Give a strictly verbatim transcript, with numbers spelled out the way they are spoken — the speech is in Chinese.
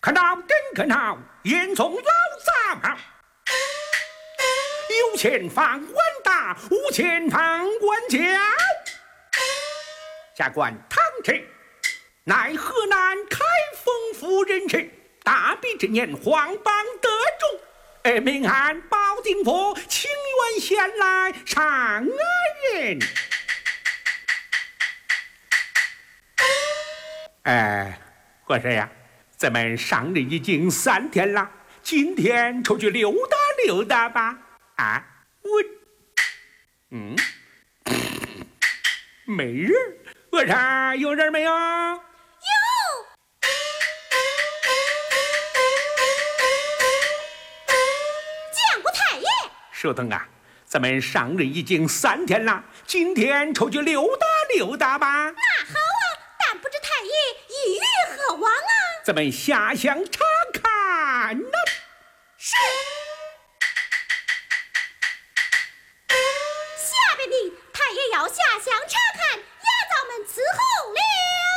看到跟看到，严从老杂毛。有钱放官大，无钱放官小。下官唐臣，乃河南开封府人士，大比之年，皇榜得中。而明翰保定府清源县来上恩人。哎，和珅呀，咱们上任已经三天了，今天出去溜达溜达吧。啊，我，嗯，没人。和珅有人没有？ 有。见过太爷。 寿腾啊，咱们上任已经三天了，今天出去溜达溜达吧。 那好啊，但不知太爷意欲何往啊？ 咱们下乡查看呢。 是。